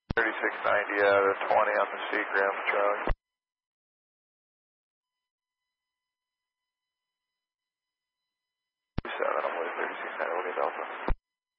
3690 out of 20 on the Seagram, Charlie. 7, I'm with 3690, Delta.